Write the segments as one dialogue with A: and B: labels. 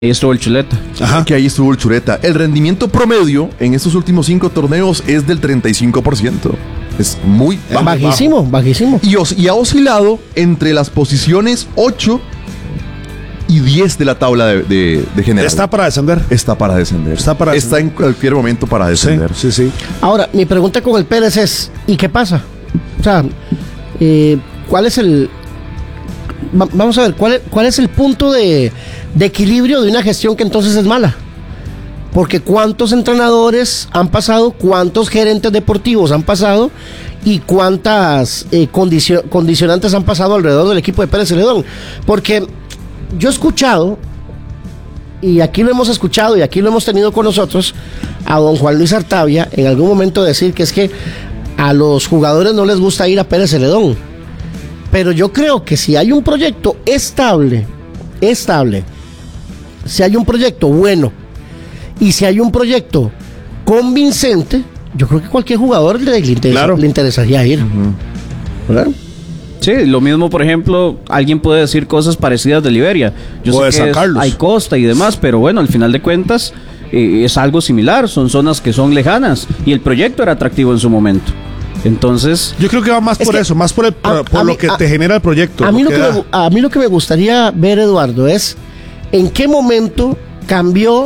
A: Ahí estuvo el Chuleta.
B: Ajá. Que ahí estuvo el Chuleta. El rendimiento promedio en estos últimos 5 torneos es del 35%. Es muy
C: bajísimo.
B: Y ha oscilado entre las posiciones 8 y 10 de la tabla de general.
D: Está para descender.
B: Está en cualquier momento para descender.
D: Sí.
C: Ahora, mi pregunta con el Pérez es, ¿y qué pasa? O sea, ¿cuál es el... Vamos a ver, ¿cuál es el punto de equilibrio de una gestión que entonces es mala? Porque cuántos entrenadores han pasado, cuántos gerentes deportivos han pasado y cuántas condicionantes han pasado alrededor del equipo de Pérez Celedón. Porque yo he escuchado, y aquí lo hemos escuchado y aquí lo hemos tenido con nosotros, a don Juan Luis Artavia en algún momento decir que es que a los jugadores no les gusta ir a Pérez Celedón. Pero yo creo que si hay un proyecto estable, si hay un proyecto bueno y si hay un proyecto convincente, yo creo que cualquier jugador le interesaría ir. ¿Verdad?
A: Sí, lo mismo, por ejemplo, alguien puede decir cosas parecidas de Liberia. Yo sé que hay costa y demás, pero bueno, al final de cuentas es algo similar, son zonas que son lejanas y el proyecto era atractivo en su momento. Entonces,
D: yo creo que va más por eso, más por lo que te genera el proyecto.
C: A mí lo que me gustaría ver, Eduardo, es en qué momento cambió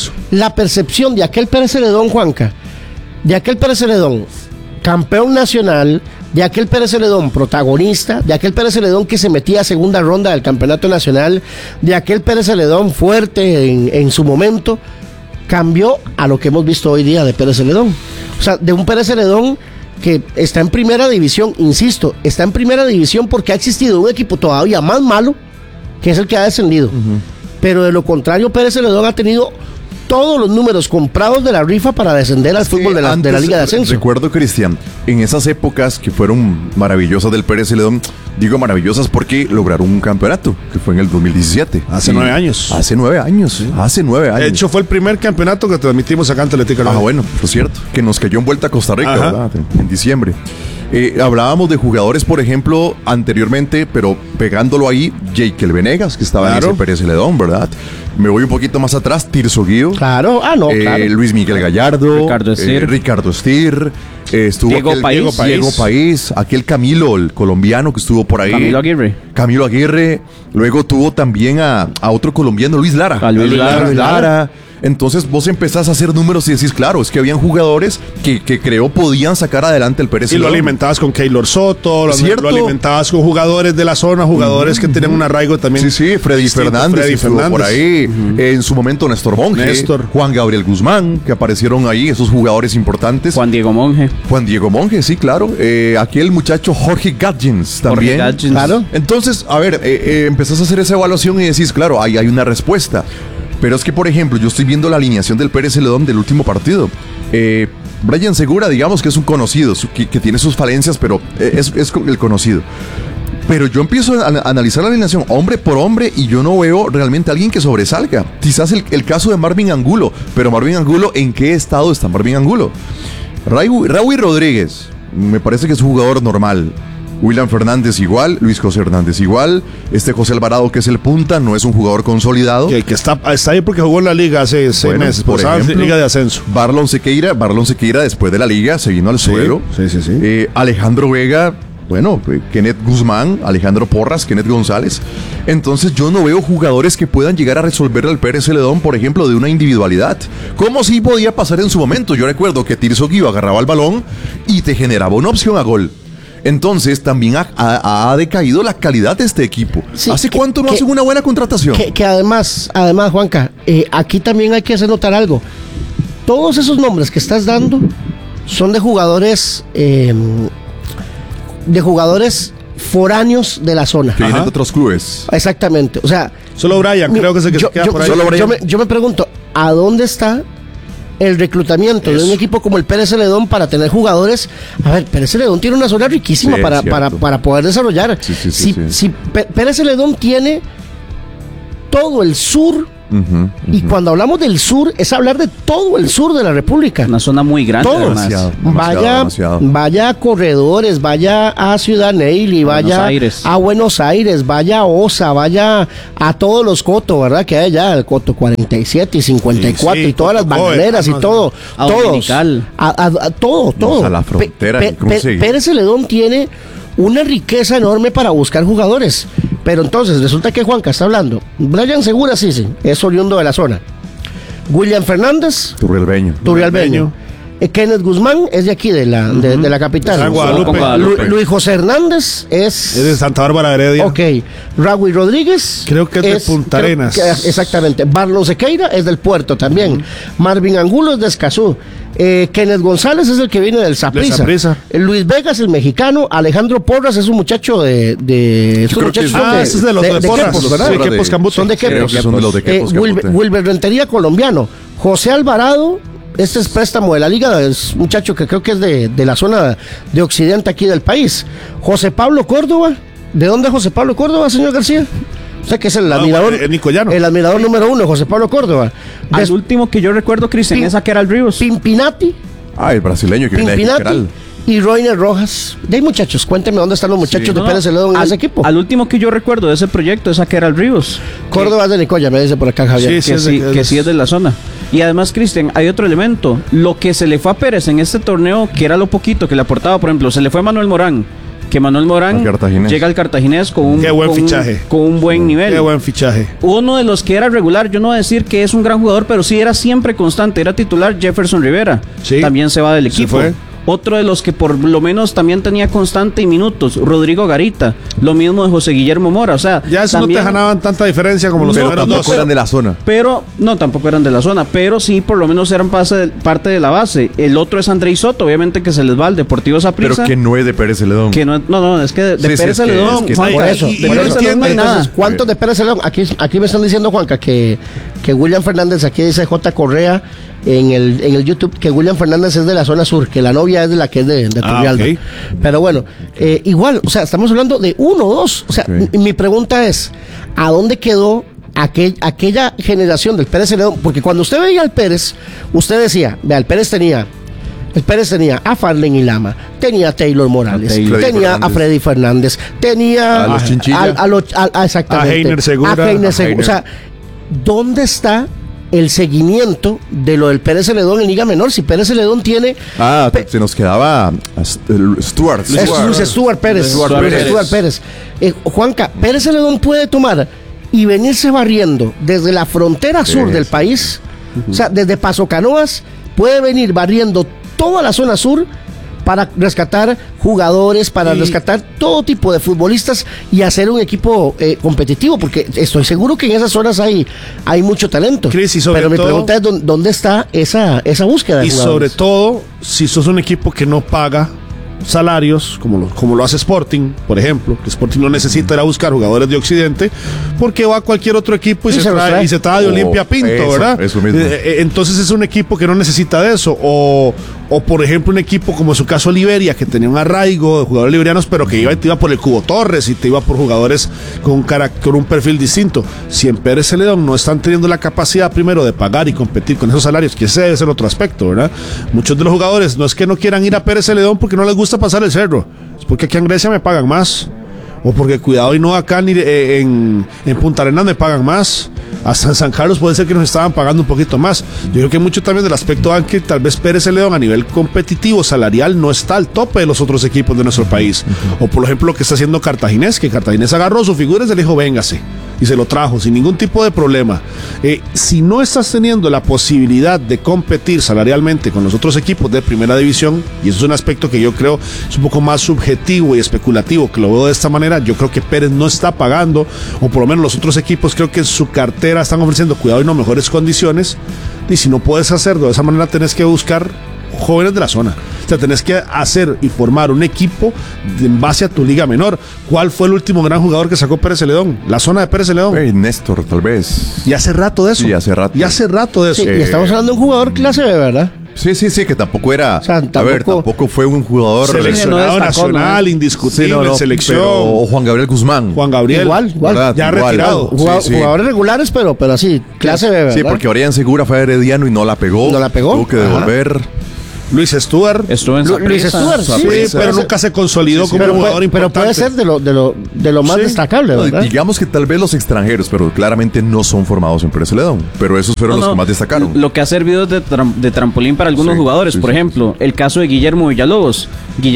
C: la percepción de aquel Pérez Celedón, Juanca, de aquel Pérez Celedón campeón nacional, de aquel Pérez Celedón protagonista, de aquel Pérez Celedón que se metía a segunda ronda del campeonato nacional, de aquel Pérez Celedón fuerte en su momento, cambió a lo que hemos visto hoy día de Pérez Celedón. O sea, de un Pérez Celedón que está en primera división, insisto, está en primera división porque ha existido un equipo todavía más malo, que es el que ha descendido. Pero de lo contrario, Pérez Celedón ha tenido todos los números comprados de la rifa para descender al fútbol de la Liga de Ascenso.
B: Recuerdo, Cristian, en esas épocas que fueron maravillosas del Pérez Celedón, digo maravillosas porque lograron un campeonato, que fue en el 2017.
D: Hace 9 años.
B: Hace 9 años, sí. Hace 9 años.
D: De hecho, fue el primer campeonato que transmitimos acá en Atlético.
B: Bueno, por cierto, que nos cayó en Vuelta a Costa Rica, ¿verdad? En diciembre. Hablábamos de jugadores, por ejemplo, anteriormente, pero pegándolo ahí, Jekyll Venegas, que estaba en ese Pérez Celedón, ¿verdad? Me voy un poquito más atrás, Tirso Guío.
C: Claro, claro.
B: Luis Miguel Gallardo. Ricardo Estir. Estuvo Diego País. Aquel Camilo, el colombiano que estuvo por ahí. Camilo Aguirre. Luego tuvo también a otro colombiano, Luis Lara.
A: Luis Lara.
B: Entonces vos empezás a hacer números y decís, claro, es que habían jugadores que creo podían sacar adelante el Pérez Celedón.
D: Y lo alimentabas con Keylor Soto, lo alimentabas con jugadores de la zona, jugadores que tenían un arraigo también.
B: Sí, Freddy Fernández por ahí. En su momento Néstor Monge, Juan Gabriel Guzmán, que aparecieron ahí, esos jugadores importantes.
A: Juan Diego Monge,
B: sí, claro. Aquel muchacho Jorge Gadgens también.
C: Claro.
B: Entonces, a ver, empezás a hacer esa evaluación y decís, claro, hay una respuesta. Pero es que, por ejemplo, yo estoy viendo la alineación del Pérez Celedón del último partido. Brian Segura, digamos que es un conocido, que tiene sus falencias, pero es el conocido. Pero yo empiezo a analizar la alineación hombre por hombre y yo no veo realmente a alguien que sobresalga. Quizás el caso de Marvin Angulo, pero Marvin Angulo, ¿en qué estado está Marvin Angulo? Raúl Rodríguez, me parece que es un jugador normal. William Fernández igual, Luis José Hernández igual, José Alvarado, que es el punta, no es un jugador consolidado.
D: Que está ahí porque jugó en la liga hace 6 meses, por ejemplo, Liga de Ascenso.
B: Barlon Sequeira después de la liga se vino al suelo.
D: Sí.
B: Alejandro Vega, Kenneth Guzmán, Alejandro Porras, Kenneth González. Entonces yo no veo jugadores que puedan llegar a resolver al Pérez Celedón, por ejemplo, de una individualidad. Como sí podía pasar en su momento. Yo recuerdo que Tirso Guío agarraba el balón y te generaba una opción a gol. Entonces también ha decaído la calidad de este equipo. Sí, ¿hace cuánto no hacen una buena contratación?
C: Que además, Juanca, aquí también hay que hacer notar algo. Todos esos nombres que estás dando son de jugadores foráneos de la zona.
B: Que vienen de otros clubes.
C: Exactamente. O sea,
D: solo Brian, creo que se queda por ahí.
C: Yo me pregunto, ¿a dónde está el reclutamiento de un equipo como el Pérez Celedón para tener jugadores? A ver, Pérez Celedón tiene una zona riquísima para poder desarrollar. Si Pérez Celedón tiene todo el sur Y cuando hablamos del sur, es hablar de todo el sur de la República.
A: Una zona muy grande.
C: Vaya a Corredores, vaya a Ciudad Neily, vaya a Buenos Aires, vaya a Osa, vaya a todos los cotos, ¿verdad? Que hay allá, el coto 47 y 54 y todas las bananeras y todo.
A: A Dominical.
C: Todo.
B: A la frontera.
C: Pérez Celedón tiene una riqueza enorme para buscar jugadores. Pero entonces resulta que Juanca está hablando. Brian Segura sí, es oriundo de la zona. William Fernández, Turrialbeño. Kenneth Guzmán es de aquí, de la capital. Luis José Hernández es
D: de Santa Bárbara Heredia.
C: Ok. Raúl Rodríguez.
D: Creo que es de Punta Arenas.
C: Exactamente. Barlon Sequeira es del Puerto también. Marvin Angulo es de Escazú. Kenneth González es el que viene del Saprissa. Luis Vegas, el mexicano. Alejandro Porras es un muchacho de
D: es de los de Porras, ¿verdad?
C: De Quepos Cambuto. Son de Quepos. Son de los de Quepos. Wilber Rentería, colombiano. José Alvarado. Este es préstamo de la liga, es un muchacho que creo que es de la zona de occidente aquí del país. José Pablo Córdoba. ¿De dónde es José Pablo Córdoba, señor García? O sea que es el admirador, el admirador número 1, José Pablo Córdoba.
A: El último que yo recuerdo, Cristian, es a Keral Ríos.
C: Pimpinati.
B: El brasileño que viene de Keral.
C: Y Roiner Rojas. De ahí, muchachos, cuéntenme dónde están los muchachos de Pérez Celedón en ese equipo.
A: Al último que yo recuerdo de ese proyecto es a Keral Ríos.
C: Córdoba es de Nicoya, me dice por acá Javier.
A: Sí es de la zona. Y además, Cristian, hay otro elemento. Lo que se le fue a Pérez en este torneo, que era lo poquito que le aportaba, por ejemplo, se le fue a Manuel Morán. Que Manuel Morán llega al Cartaginés con un
D: fichaje.
A: Con un buen nivel.
D: Qué buen fichaje.
A: Uno de los que era regular, yo no voy a decir que es un gran jugador, pero sí era siempre constante, era titular, Jefferson Rivera. Sí. También se va del equipo. Otro de los que por lo menos también tenía constante y minutos, Rodrigo Garita. Lo mismo de José Guillermo Mora. O sea,
D: ya eso también, no te ganaban tanta diferencia como los primeros dos.
B: Tampoco eran de la zona.
A: Pero, no, tampoco eran de la zona. Pero sí, por lo menos eran parte de la base. El otro es Andrei Soto, obviamente que se les va al Deportivo Saprissa.
B: Pero que no es de Pérez Celedón.
A: Que no, es que de Pérez Celedón.
C: Por eso. No hay nada. ¿Cuántos de Pérez Celedón? Aquí me están diciendo, Juanca, que William Fernández, aquí dice J. Correa en el YouTube, que William Fernández es de la zona sur, que la novia es de la que es de Turrialba. Okay. Pero bueno, igual, o sea, estamos hablando de 1 o 2. O sea, mi pregunta es, ¿a dónde quedó aquella generación del Pérez Celedón? Porque cuando usted veía al Pérez, usted decía, vea, el Pérez tenía a Farlen y Lama, tenía a Taylor Morales, tenía a Freddy Fernández, tenía
B: a los Chinchilla,
C: exactamente,
D: a Heiner Segura.
C: O sea, ¿dónde está el seguimiento de lo del Pérez Celedón en Liga Menor? Si Pérez Celedón tiene...
B: se nos quedaba Stuart
C: Pérez. Juanca, Pérez Celedón puede tomar y venirse barriendo desde la frontera sur del país, o sea, desde Paso Canoas, puede venir barriendo toda la zona sur para rescatar jugadores, para rescatar todo tipo de futbolistas y hacer un equipo competitivo, porque estoy seguro que en esas zonas hay mucho talento. Pero mi pregunta es ¿dónde está esa búsqueda de jugadores?
D: Y sobre todo, si sos un equipo que no paga salarios, como lo hace Sporting, por ejemplo, que Sporting no necesita ir a buscar jugadores de Occidente, porque va a cualquier otro equipo y se trae de Olimpia Pinto, ¿verdad?
B: Eso mismo.
D: Entonces es un equipo que no necesita de eso, o por ejemplo un equipo como su caso Liberia, que tenía un arraigo de jugadores liberianos, pero que te iba por el Cubo Torres y te iba por jugadores con un perfil distinto. Si en Pérez Celedón no están teniendo la capacidad primero de pagar y competir con esos salarios, que ese debe ser otro aspecto, ¿verdad? Muchos de los jugadores no es que no quieran ir a Pérez Celedón porque no les gusta pasar el cerro, es porque aquí en Grecia me pagan más, o porque cuidado y no acá en Punta Arenas me pagan más. Hasta en San Carlos puede ser que nos estaban pagando un poquito más. Yo creo que mucho también del aspecto de que tal vez Pérez Celedón a nivel competitivo, salarial, no está al tope de los otros equipos de nuestro país. O por ejemplo lo que está haciendo Cartaginés, que Cartaginés agarró su figura y se le dijo véngase, y se lo trajo sin ningún tipo de problema. Si no estás teniendo la posibilidad de competir salarialmente con los otros equipos de primera división, y eso es un aspecto que yo creo es un poco más subjetivo y especulativo, que lo veo de esta manera, yo creo que Pérez no está pagando, o por lo menos los otros equipos creo que en su cartera están ofreciendo cuidado y no mejores condiciones, y si no puedes hacerlo de esa manera tenés que buscar jóvenes de la zona. O sea, tenés que hacer y formar un equipo en base a tu liga menor. ¿Cuál fue el último gran jugador que sacó Pérez Celedón? La zona de Pérez Celedón.
B: Néstor, tal vez.
D: Y hace rato de eso.
B: Sí, hace rato.
D: Y hace rato de eso.
C: Sí, y estamos hablando de un jugador clase B, ¿verdad?
B: Sí, que tampoco era.
C: O sea,
B: tampoco fue un jugador
D: seleccionado nacional, indiscutible, selección.
B: O Juan Gabriel Guzmán.
D: Juan Gabriel.
C: Igual.
D: Ya retirado.
C: Jugadores regulares, pero así, clase B, ¿verdad?
B: Sí, porque Brian Segura fue herediano y no la pegó. Tuvo que devolver.
D: Luis Stuart.
A: Estuvo en
C: Luis Stuart,
D: sí, pero nunca se consolidó como un jugador importante.
C: Pero puede ser de lo más destacable, ¿verdad?
B: Digamos que tal vez los extranjeros, pero claramente no son formados en Pérez Celedón. Pero esos fueron los que más destacaron.
A: Lo que ha servido de trampolín para algunos jugadores. Por ejemplo, el caso de Guillermo Villalobos.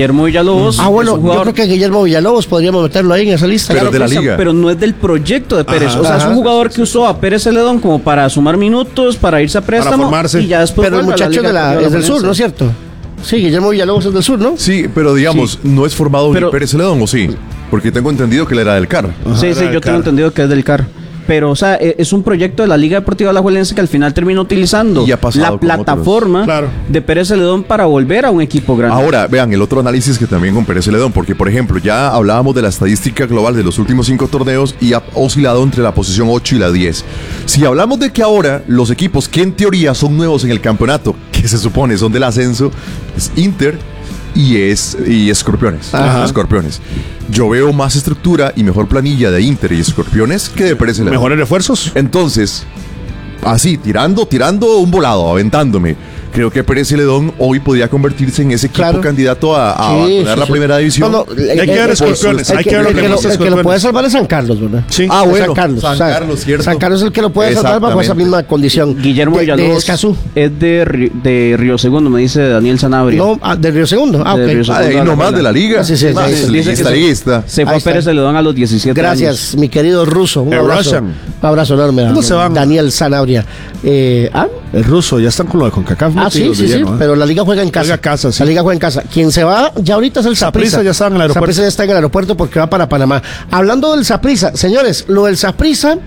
C: Bueno, yo creo que Guillermo Villalobos podríamos meterlo ahí en esa lista.
B: Pero de la liga.
A: Pero no es del proyecto de Pérez. O sea, es un jugador que usó a Pérez Celedón como para sumar minutos, para irse a préstamo.
D: Para formarse.
A: Y ya después
C: pero el muchacho es del sur, ¿no es cierto? Sí, Guillermo Villalobos es del sur, ¿no?
B: Sí, pero digamos, no es formado en Pérez Celedón, ¿o sí? Porque tengo entendido que él era del CAR.
A: Sí, yo tengo entendido que es del CAR. Pero, o sea, es un proyecto de la Liga Deportiva Alajuelense que al final terminó utilizando la plataforma de Pérez Celedón para volver a un equipo grande.
B: Ahora, vean, el otro análisis que también con Pérez Celedón, porque, por ejemplo, ya hablábamos de la estadística global de los últimos 5 torneos y ha oscilado entre la posición 8 y la 10. Si hablamos de que ahora los equipos que en teoría son nuevos en el campeonato, que se supone son del ascenso, es Inter y Escorpiones. Escorpiones. Yo veo más estructura y mejor planilla de Inter y Escorpiones que de Pérez Celedón.
D: ¿Mejores refuerzos?
B: Entonces, así, tirando un volado, aventándome. Creo que Pérez Celedón hoy podía convertirse en ese equipo candidato a ganar la primera división.
D: Hay que ver Escorpiones.
C: El que lo puede salvar es San Carlos, ¿verdad?
D: Sí.
C: Bueno.
B: San Carlos, cierto.
C: San Carlos es el que lo puede salvar bajo esa misma condición.
A: Guillermo Villalobos es de Río Segundo, me dice Daniel Sanabria.
C: No, de Río Segundo. Ok.
B: Ahí nomás de la liga.
C: Sí.
A: Se fue a Pérez Celedón a los 17 años.
C: Gracias, mi querido ruso. Un abrazo enorme a Daniel Sanabria.
D: El ruso, ya están con lo de CONCACAF.
C: Sí, pero la liga juega en casa. La liga juega en casa. Quien se va ya ahorita es el Saprissa.
D: Ya está en el aeropuerto.
C: Saprissa ya está en el aeropuerto porque va para Panamá. Hablando del Saprissa, señores, lo del Saprissa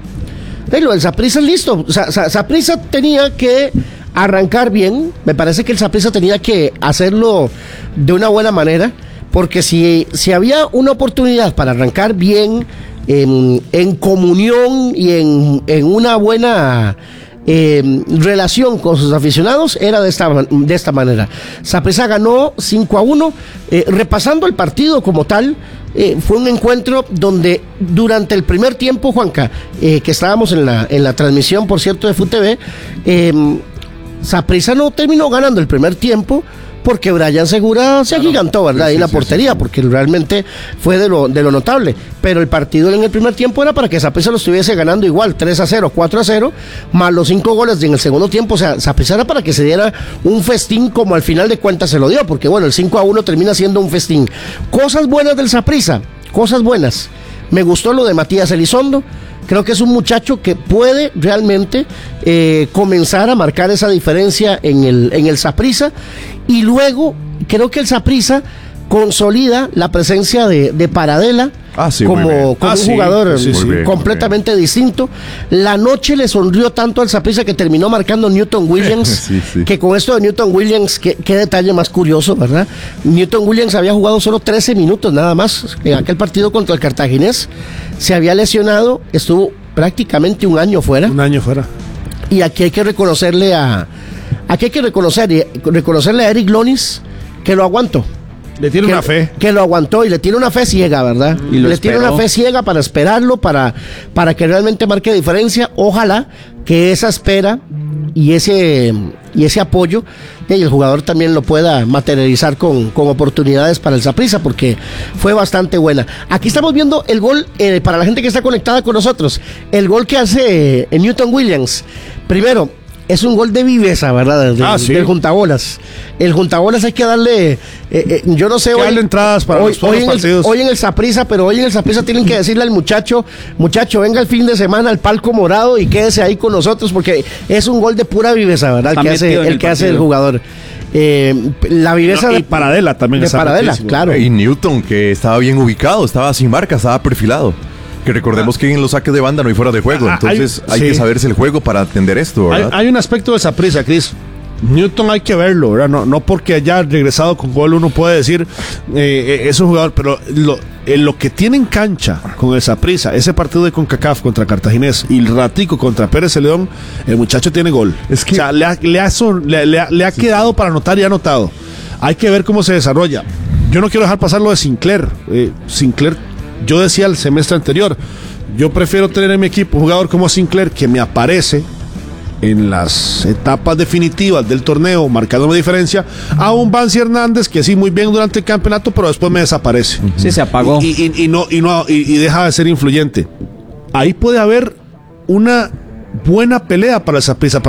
C: es listo. Saprissa tenía que arrancar bien. Me parece que el Saprissa tenía que hacerlo de una buena manera, porque si había una oportunidad para arrancar bien, en comunión y en una buena relación con sus aficionados, era de esta manera. Saprissa ganó 5-1. Repasando el partido como tal, fue un encuentro donde durante el primer tiempo, Juanca, que estábamos en la transmisión, por cierto, de FUTV, Saprissa no terminó ganando el primer tiempo porque Brian Segura se agigantó, ¿verdad? Ahí en la portería, porque realmente fue de lo notable. Pero el partido en el primer tiempo era para que Saprissa lo estuviese ganando igual, 3-0, 4-0, más los 5 goles en el segundo tiempo. O sea, Saprissa era para que se diera un festín, como al final de cuentas se lo dio, porque bueno, el 5-1 termina siendo un festín. Cosas buenas del Saprissa, cosas buenas. Me gustó lo de Matías Elizondo. Creo que es un muchacho que puede realmente comenzar a marcar esa diferencia en el Saprissa. Y luego creo que el Saprissa consolida la presencia de Paradela como un jugador completamente distinto. La noche le sonrió tanto al Saprissa que terminó marcando Newton Williams, que con esto de Newton Williams, qué detalle más curioso, ¿verdad? Newton Williams había jugado solo 13 minutos nada más en aquel partido contra el Cartaginés. Se había lesionado, estuvo prácticamente un año fuera. Y aquí hay que reconocerle a Eric Lonis que lo aguantó.
D: Le tiene una fe. Que
C: lo aguantó y le tiene una fe ciega, ¿verdad? Tiene una fe ciega para esperarlo, para que realmente marque diferencia. Ojalá que esa espera y ese apoyo el jugador también lo pueda materializar con oportunidades para el Saprissa, porque fue bastante buena. Aquí estamos viendo el gol, para la gente que está conectada con nosotros, el gol que hace Newton Williams. Primero, es un gol de viveza, ¿verdad? Del Juntabolas. El Juntabolas hay que darle, yo no sé,
D: darle entradas para los partidos.
C: Hoy en el Saprissa, pero hoy en el Saprissa tienen que decirle al muchacho, venga el fin de semana al Palco Morado y quédese ahí con nosotros, porque es un gol de pura viveza, ¿verdad? El que hace el jugador. La viveza
D: y Paradela también.
C: De Paradela, claro.
B: Y Newton, que estaba bien ubicado, estaba sin marca, estaba perfilado. Que recordemos que en los saques de banda no hay fuera de juego, entonces hay que saberse el juego para entender esto, ¿verdad?
D: Hay un aspecto de Saprissa, Cris. Newton hay que verlo, ¿verdad? No porque haya regresado con gol uno puede decir es un jugador, pero lo que tiene en cancha con el Saprissa, ese partido de CONCACAF contra Cartaginés y el ratico contra Pérez Celedón, el muchacho tiene gol. Es que, o sea, le ha quedado para anotar y ha anotado. Hay que ver cómo se desarrolla. Yo no quiero dejar pasar lo de Sinclair. Sinclair, yo decía el semestre anterior, yo prefiero tener en mi equipo un jugador como Sinclair que me aparece en las etapas definitivas del torneo, marcándome diferencia, a un Bansi Hernández que sí, muy bien durante el campeonato, pero después me desaparece.
A: Sí, se apagó.
D: Y deja de ser influyente. Ahí puede haber una buena pelea para el Saprissa.